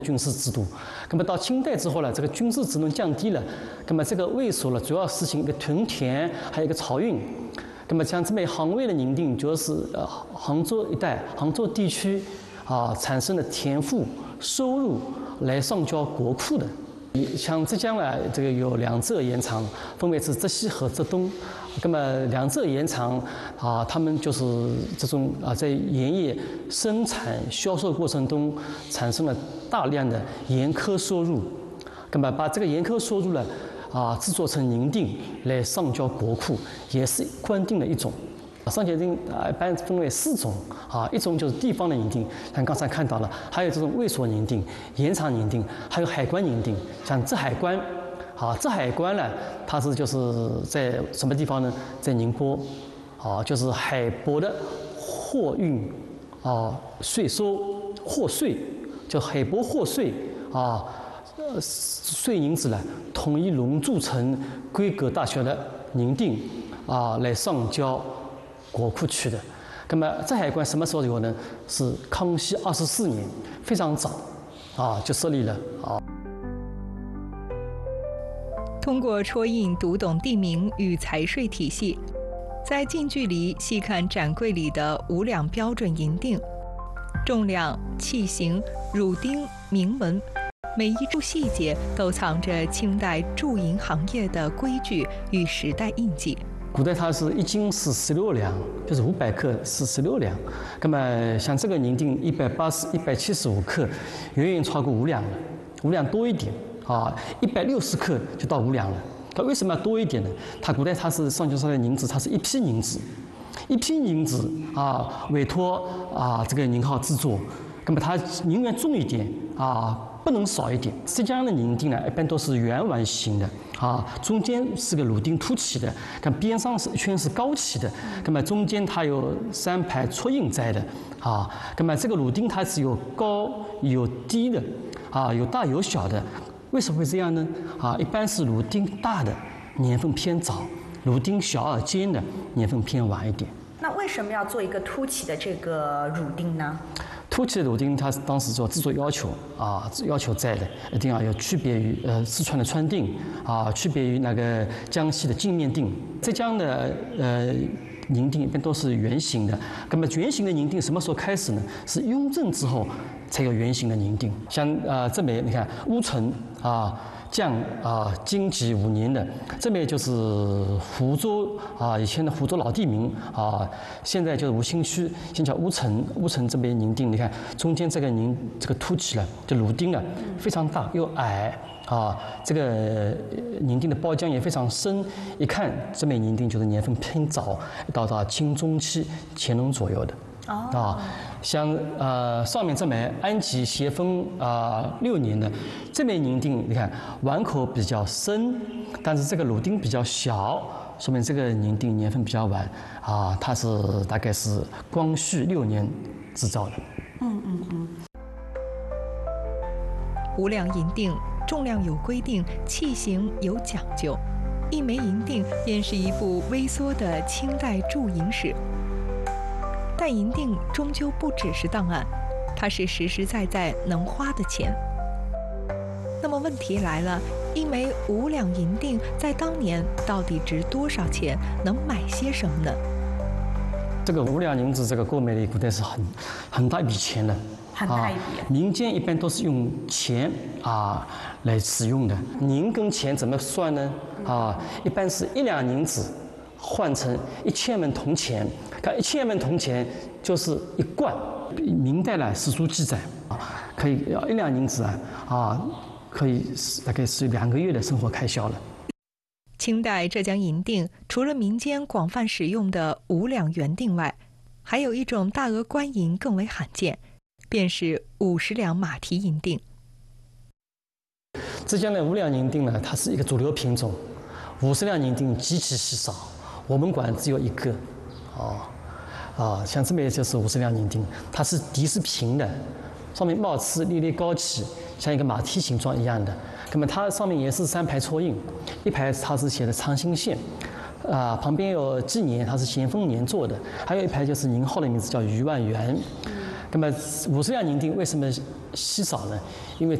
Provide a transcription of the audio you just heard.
军事制度。那么到清代之后呢，这个军事职能降低了，那么这个卫所呢，主要实行一个屯田，还有一个漕运。那么像这么杭卫的宁定，就是杭州一带、杭州地区产生的田赋收入来上交国库的。像浙江呢，这个有2浙盐场，分别是浙西和浙东。那么2浙盐场他们就是这种在盐业生产销售过程中产生了大量的盐科收入，那么把这个盐科收入呢制作成宁定来上交国库，也是官定的一种。上交定一般分为4种一种就是地方的宁定，像刚才看到了，还有这种卫所宁定、盐场宁定，还有海关宁定。像浙海关，浙海关呢，它就是在什么地方呢？在宁波，就是海舶的货运税收货税，就海舶货税税银子呢，统一拢铸成规格大小的宁定来上交国库去的。那么浙海关什么时候有呢？是康熙24年，非常早就设立了通过戳印读懂地名与财税体系，在近距离细看展柜里的5两标准银锭，重量、器型、乳钉、铭文，每一处细节都藏着清代铸银行业的规矩与时代印记。 古代它是1斤是16两，就是500克是16两。那么像这个宁定175克，远远超过5两了，5两多一点160克就到5两了。它为什么要多一点呢？它古代它是上交上来的银子，它是一批银子，一批银子委托这个宁号制作，那么它宁愿重一点不能少一点。浙江的宁定呢，一般都是圆碗形的中间是个乳钉凸起的，看边上是一圈是高起的，那么中间它有3排戳印在的那么这个乳钉它是有高有低的有大有小的。为什么会这样呢？一般是乳钉大的年份偏早，乳钉小而尖的年份偏晚一点。 那为什么要做一个凸起的这个乳钉呢？ 凸起的乳钉，它是当时做制作要求要求在的，一定要有区别于四川的川定区别于那个江西的镜面定。浙江的宁定一般都是圆形的，那么圆形的宁定什么时候开始呢？是雍正之后才有圆形的宁定。像这枚你看乌程降金吉5年的，这枚就是湖州以前的湖州老地名现在就是吴兴区，现叫乌程。乌程这枚宁定，你看中间这个凸起了，这乳钉啊非常大又矮这个宁定的包浆也非常深，一看这枚宁定就是年份偏早，到清中期乾隆左右的。像上面这枚安吉协丰6年的这枚宁定，你看碗口比较深，但是这个乳钉比较小，说明这个宁定年份比较晚它是大概是光绪6年制造的。 5两银锭重量有规定，器型有讲究，一枚银锭便是一部微缩的清代铸银史。但银锭终究不只是档案，它是实实在在能花的钱。那么问题来了，一枚5两银锭在当年到底值多少钱，能买些什么呢？ 这个5两银子，这个购买力古代是很大一笔钱的， 很大一笔。 民间一般都是用钱来使用的。银跟钱怎么算呢？一般是1两银子换成1000文铜钱，看1000文铜钱就是1贯。明代呢史书记载可以1两银子可以大概是2个月的生活开销了。 清代浙江银锭除了民间广泛使用的5两圆锭外，还有一种大额官银更为罕见，便是50两马蹄银锭。 浙江的5两银锭呢，它是一个主流品种，50两银锭极其稀少，我们馆只有1个。像这枚就是50两银锭，它是底是平的，上面帽刺略略高起，像一个马蹄形状一样的。那么它上面也是3排戳印，一排它是写的长兴县，旁边有纪年，它是咸丰年做的，还有一排就是宁号的名字叫余万元。 那么50两银锭为什么稀少呢？因为